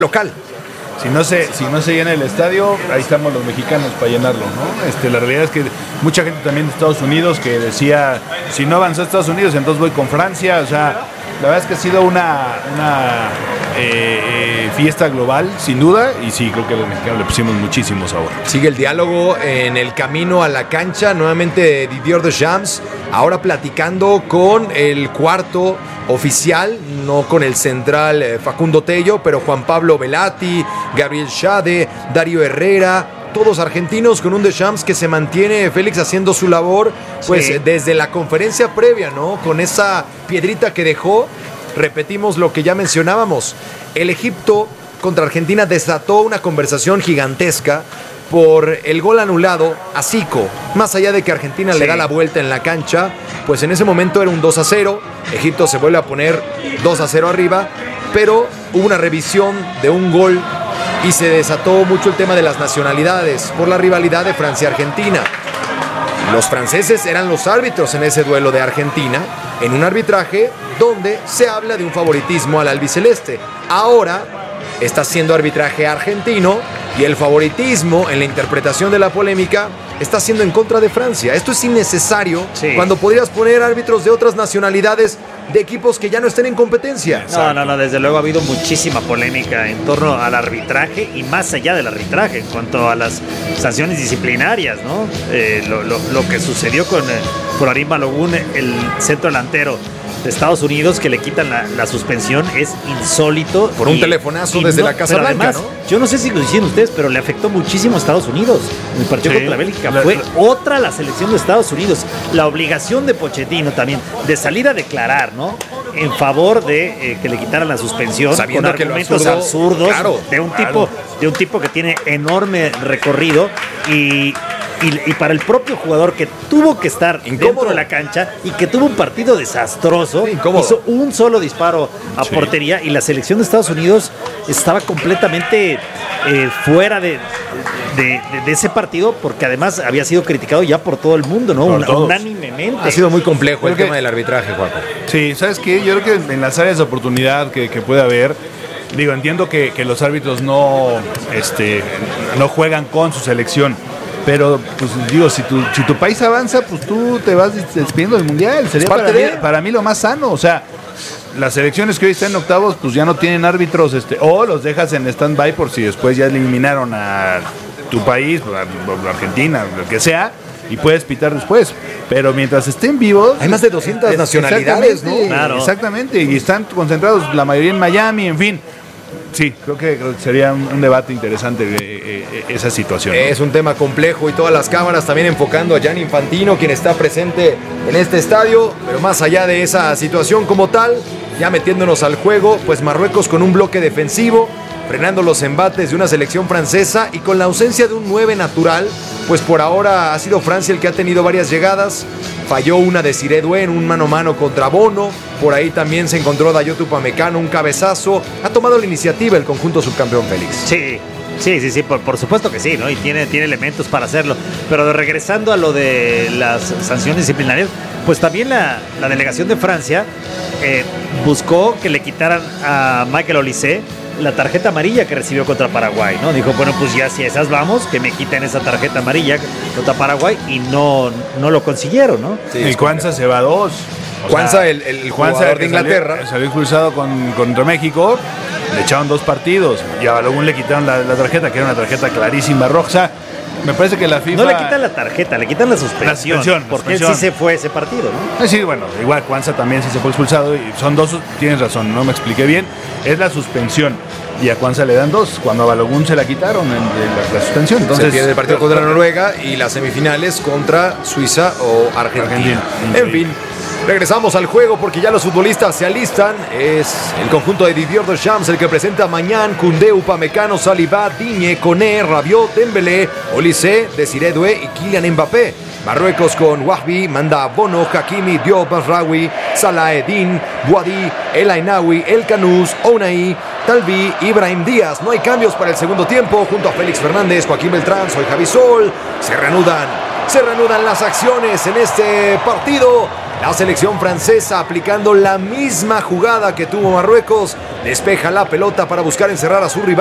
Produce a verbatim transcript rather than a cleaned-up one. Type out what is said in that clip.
local. Si no se, si no se llena el estadio, ahí estamos los mexicanos para llenarlo, ¿no? Este, la realidad es que mucha gente también de Estados Unidos que decía, si no avanzó Estados Unidos, entonces voy con Francia. O sea, la verdad es que ha sido una, una eh, eh, fiesta global, sin duda, y sí, creo que los mexicanos le pusimos muchísimo sabor. Sigue el diálogo en el camino a la cancha, nuevamente Didier Deschamps, ahora platicando con el cuarto oficial, no con el central eh, Facundo Tello, pero Juan Pablo Velati, Gabriel Schade, Darío Herrera, todos argentinos, con un Deschamps que se mantiene, Félix, haciendo su labor, pues sí, desde la conferencia previa, ¿no? Con esa piedrita que dejó, repetimos lo que ya mencionábamos. El Egipto contra Argentina desató una conversación gigantesca por el gol anulado a Zico. Más allá de que Argentina sí le da la vuelta en la cancha, pues en ese momento era un dos a cero. Egipto se vuelve a poner dos a cero arriba, pero hubo una revisión de un gol y se desató mucho el tema de las nacionalidades por la rivalidad de Francia-Argentina. Los franceses eran los árbitros en ese duelo de Argentina, en un arbitraje donde se habla de un favoritismo al albiceleste. Ahora está siendo arbitraje argentino y el favoritismo en la interpretación de la polémica está siendo en contra de Francia. Esto es innecesario sí. cuando podrías poner árbitros de otras nacionalidades de equipos que ya no estén en competencia. No, no, no, desde luego ha habido muchísima polémica en torno al arbitraje y más allá del arbitraje en cuanto a las sanciones disciplinarias, ¿no? Eh, lo, lo, lo que sucedió con eh, Florin Balogun, el centro delantero de Estados Unidos, que le quitan la, la suspensión, es insólito. Por un y, telefonazo y desde no, la Casa Blanca, además, ¿no? Yo no sé si lo hicieron ustedes, pero le afectó muchísimo a Estados Unidos. En el partido sí. contra Bélgica la, fue la, otra la selección de Estados Unidos. La obligación de Pochettino también de salir a declarar, ¿no? En favor de eh, que le quitaran la suspensión, sabiendo con que argumentos absurdo, absurdos claro, de un claro. tipo de un tipo que tiene enorme recorrido y Y, y para el propio jugador que tuvo que estar incómodo dentro de la cancha y que tuvo un partido desastroso, sí, hizo un solo disparo a sí. portería y la selección de Estados Unidos estaba completamente eh, fuera de, de, de, de ese partido, porque además había sido criticado ya por todo el mundo, ¿no? Un, unánimemente. Ha sido muy complejo el que, tema del arbitraje, Juanjo. Sí, ¿sabes qué? Yo creo que en las áreas de oportunidad que, que puede haber, digo, entiendo que, que los árbitros no, este, no juegan con su selección. Pero, pues digo, si tu, si tu país avanza, pues tú te vas despidiendo del mundial. Sería para mí, para mí lo más sano. O sea, las selecciones que hoy están en octavos, pues ya no tienen árbitros, este, o los dejas en stand-by por si después ya eliminaron a tu país, a Argentina, lo que sea, y puedes pitar después. Pero mientras estén vivos... Hay más de doscientas nacionalidades, ¿no? Claro. Exactamente, y están concentrados la mayoría en Miami, en fin. Sí, creo que, creo que sería un, un debate interesante eh, eh, esa situación, ¿no? Es un tema complejo y todas las cámaras también enfocando a Gianni Infantino, quien está presente en este estadio. Pero más allá de esa situación como tal, ya metiéndonos al juego, pues Marruecos con un bloque defensivo, frenando los embates de una selección francesa y con la ausencia de un nueve natural, pues por ahora ha sido Francia el que ha tenido varias llegadas. Falló una de Siré Doué en un mano a mano contra Bono. Por ahí también se encontró Dayot Upamecano, un cabezazo. Ha tomado la iniciativa el conjunto subcampeón, Félix. Sí, sí, sí, sí, por, por supuesto que sí, ¿no? Y tiene, tiene elementos para hacerlo. Pero regresando a lo de las sanciones disciplinarias, pues también la, la delegación de Francia eh, buscó que le quitaran a Michael Olise la tarjeta amarilla que recibió contra Paraguay, ¿no? Dijo, bueno, pues ya si esas vamos, que me quiten esa tarjeta amarilla contra Paraguay, y no, no lo consiguieron, ¿no? Sí, el Cuanza se va a dos. Cuanza, el, el jugador de Inglaterra. Salió, salió expulsado con, contra México, le echaron dos partidos, y a Balogun le quitaron la, la tarjeta, que era una tarjeta clarísima roja. Me parece que la FIFA... No le quitan la tarjeta, le quitan la suspensión. La suspensión porque la suspensión. Él sí se fue ese partido, ¿no? Sí, bueno, igual Cuanza también sí se fue expulsado, y son dos, tienes razón, no me expliqué bien, es la suspensión. Y a Cuanza le dan dos, cuando a Balogun se la quitaron en la, la suspensión. Entonces, se pierde el partido contra Noruega y las semifinales contra Suiza o Argentina. Argentina. En fin, regresamos al juego porque ya los futbolistas se alistan. Es el conjunto de Didier Deschamps el que presenta mañana Koundé, Upamecano, Saliba, Digne, Koné, Rabiot, Dembélé, Olise, Desiré Doué y Kylian Mbappé. Marruecos con Wahbi, Manda, Bono, Hakimi, Diop, Mazraoui, Salah Eddin, Boadi, El Ainaoui, El Kanous, Ounahi, Talbi, Ibrahim Díaz. No hay cambios para el segundo tiempo. Junto a Félix Fernández, Joaquín Beltrán, soy Javi Sol. Se reanudan, se reanudan las acciones en este partido La selección francesa aplicando la misma jugada que tuvo Marruecos. Despeja la pelota para buscar encerrar a su rival.